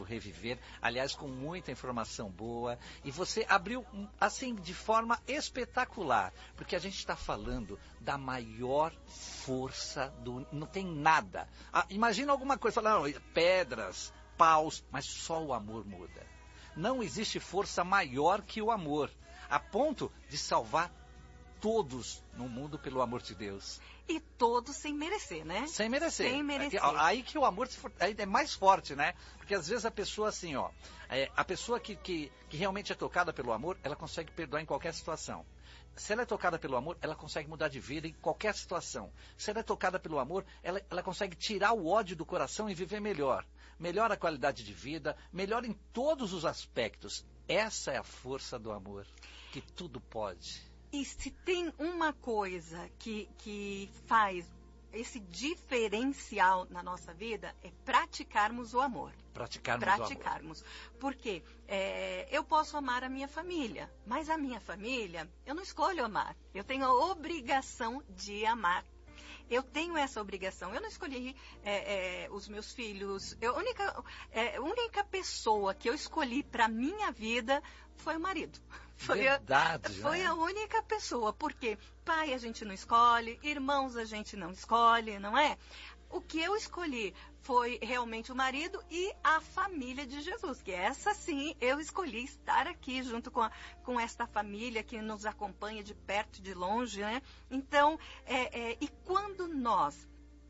Reviver, aliás, com muita informação boa. E você abriu, assim, de forma espetacular, porque a gente está falando da maior força do... Não tem nada. Imagina alguma coisa, falando, pedras, paus, mas só o amor muda. Não existe força maior que o amor, a ponto de salvar todos no mundo pelo amor de Deus. E todos sem merecer, né? Sem merecer. Sem merecer. Aí que o amor aí é mais forte, né? Porque às vezes a pessoa assim, ó, a pessoa que realmente é tocada pelo amor, ela consegue perdoar em qualquer situação. Se ela é tocada pelo amor, ela consegue mudar de vida em qualquer situação. Se ela é tocada pelo amor, ela consegue tirar o ódio do coração e viver melhor. Melhora a qualidade de vida, melhora em todos os aspectos. Essa é a força do amor, que tudo pode. E se tem uma coisa que faz esse diferencial na nossa vida, é praticarmos o amor. Praticarmos. Porque eu posso amar a minha família, mas a minha família, eu não escolho amar. Eu tenho a obrigação de amar. Eu tenho essa obrigação. Eu não escolhi os meus filhos. A única pessoa que eu escolhi para minha vida foi o marido. Foi a única pessoa, porque pai a gente não escolhe, irmãos a gente não escolhe, não é? O que eu escolhi foi realmente o marido e a família de Jesus, que essa sim eu escolhi estar aqui junto com esta família que nos acompanha de perto e de longe, né? Então, e quando nós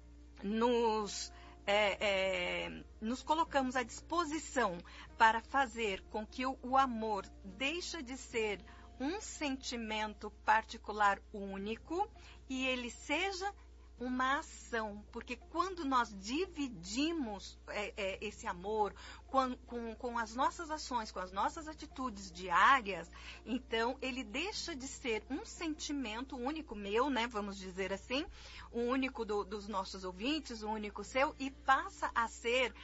nos colocamos à disposição para fazer com que o amor deixe de ser um sentimento particular único e ele seja uma ação, porque quando nós dividimos esse amor com as nossas ações, com as nossas atitudes diárias, então ele deixa de ser um sentimento único meu, né, vamos dizer assim, o único dos nossos ouvintes, o único seu, e passa a ser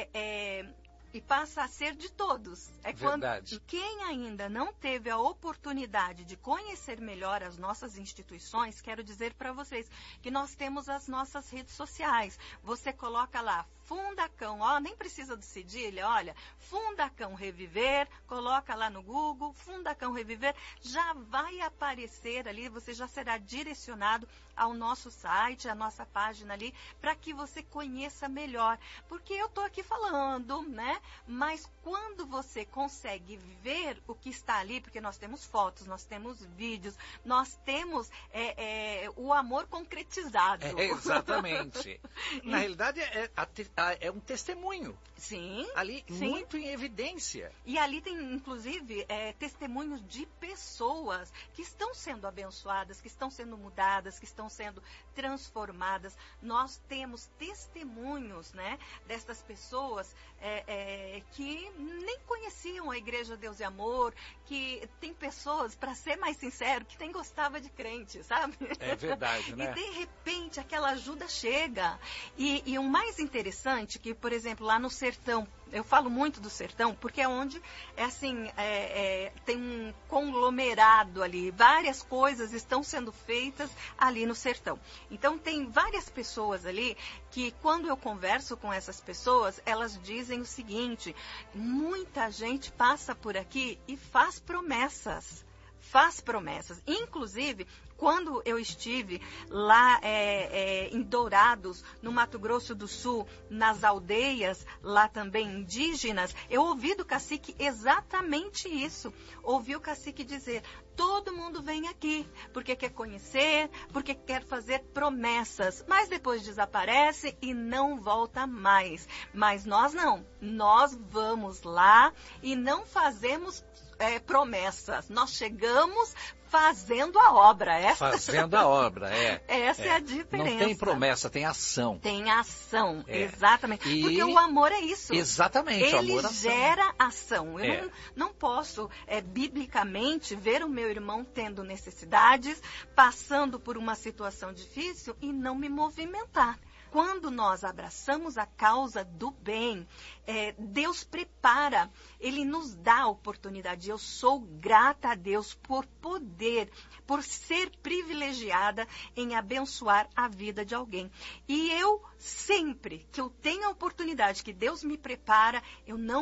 de todos. Verdade. Quem ainda não teve a oportunidade de conhecer melhor as nossas instituições, quero dizer para vocês que nós temos as nossas redes sociais. Você coloca lá Fundacão, nem precisa do cedilha, olha, Fundacão Reviver, coloca lá no Google, Fundacão Reviver, já vai aparecer ali, você já será direcionado ao nosso site, à nossa página ali, para que você conheça melhor. Porque eu estou aqui falando, né? Mas quando você consegue ver o que está ali, porque nós temos fotos, nós temos vídeos, nós temos o amor concretizado. Exatamente. Na realidade, é um testemunho. Sim. Ali, sim. Muito em evidência. E ali tem, inclusive, testemunhos de pessoas que estão sendo abençoadas, que estão sendo mudadas, que estão sendo transformadas. Nós temos testemunhos, né, dessas pessoas que nem conheciam a Igreja Deus e Amor, que tem pessoas, para ser mais sincero, que nem gostava de crente, sabe? É verdade, né? E de repente aquela ajuda chega. E o mais interessante que, por exemplo, lá no sertão, eu falo muito do sertão, porque é onde tem um conglomerado ali, várias coisas estão sendo feitas ali no sertão. Então tem várias pessoas ali que quando eu converso com essas pessoas, elas dizem o seguinte: muita gente passa por aqui e faz promessas. Inclusive, quando eu estive lá em Dourados, no Mato Grosso do Sul, nas aldeias lá também indígenas, eu ouvi do cacique exatamente isso. Ouvi o cacique dizer: todo mundo vem aqui porque quer conhecer, porque quer fazer promessas, mas depois desaparece e não volta mais. Mas nós não, nós vamos lá e não fazemos promessas, nós chegamos fazendo a obra. Fazendo a obra, Essa é a diferença. Não tem promessa, tem ação. Tem ação, exatamente. Porque o amor é isso. Exatamente, ele o amor gera ação. Eu não posso, biblicamente, ver o meu irmão tendo necessidades, passando por uma situação difícil e não me movimentar. Quando nós abraçamos a causa do bem, Deus prepara, Ele nos dá a oportunidade. Eu sou grata a Deus por ser privilegiada em abençoar a vida de alguém. E eu, sempre que eu tenho a oportunidade, que Deus me prepara, eu não